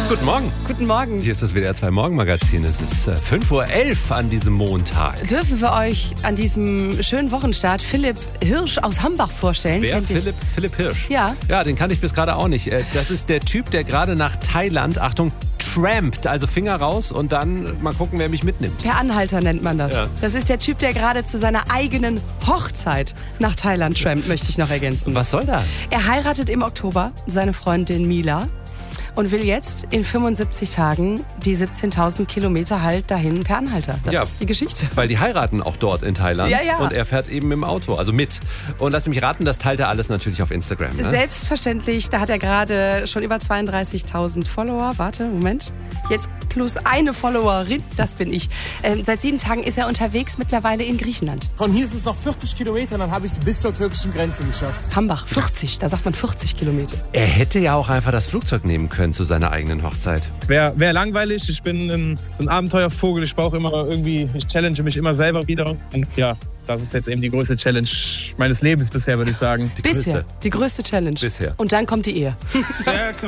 Guten Morgen. Guten Morgen. Hier ist das WDR 2 Morgenmagazin. Es ist 5:11 Uhr an diesem Montag. Dürfen wir euch an diesem schönen Wochenstart Philipp Hirsch aus Hambach vorstellen? Wer? Philipp Hirsch? Ja. Ja, den kannte ich bis gerade auch nicht. Das ist der Typ, der gerade nach Thailand, Achtung, trampt. Also Finger raus und dann mal gucken, wer mich mitnimmt. Per Anhalter nennt man das. Ja. Das ist der Typ, der gerade zu seiner eigenen Hochzeit nach Thailand trampt, möchte ich noch ergänzen. Was soll das? Er heiratet im Oktober seine Freundin Mila und will jetzt in 75 Tagen die 17.000 Kilometer halt dahin per Anhalter. Das ist die Geschichte. Weil die heiraten auch dort in Thailand. Ja. Und er fährt eben im Auto, also mit. Und lass mich raten, das teilt er alles natürlich auf Instagram. Ne? Selbstverständlich, da hat er gerade schon über 32.000 Follower. Warte, Moment. Jetzt plus eine Followerin, das bin ich. Seit 7 Tagen ist er unterwegs, mittlerweile in Griechenland. Von hier sind es noch 40 Kilometer, dann habe ich es bis zur türkischen Grenze geschafft. Hambach, 40, da sagt man 40 Kilometer. Er hätte ja auch einfach das Flugzeug nehmen können zu seiner eigenen Hochzeit. Wäre langweilig, ich bin so ein Abenteuervogel, ich brauche immer irgendwie, ich challenge mich immer selber wieder. Und ja, das ist jetzt eben die größte Challenge meines Lebens bisher, würde ich sagen. Die größte Challenge. Bisher. Und dann kommt die Ehe.